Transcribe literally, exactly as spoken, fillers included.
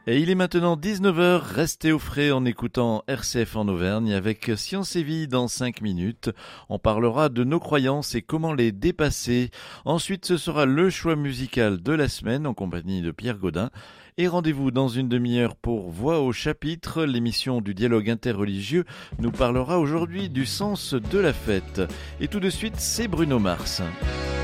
Et il est maintenant dix-neuf heures, restez au frais en écoutant R C F en Auvergne avec Science et Vie dans cinq minutes. On parlera de nos croyances et comment les dépasser. Ensuite, ce sera le choix musical de la semaine en compagnie de Pierre Gaudin. Et rendez-vous dans une demi-heure pour Voix au chapitre. L'émission du dialogue interreligieux nous parlera aujourd'hui du sens de la fête. Et tout de suite, c'est Bruno Mars.